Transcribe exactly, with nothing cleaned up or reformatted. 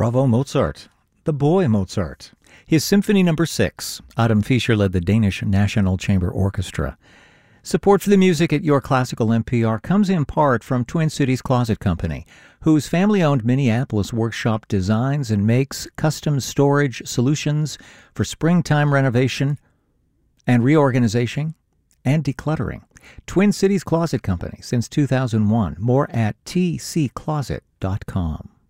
Bravo Mozart, the boy Mozart. His Symphony Number six. Adam Fischer led the Danish National Chamber Orchestra. Support for the music at Your Classical N P R comes in part from Twin Cities Closet Company, whose family-owned Minneapolis workshop designs and makes custom storage solutions for springtime renovation and reorganization and decluttering. Twin Cities Closet Company since two thousand one. More at t c closet dot com.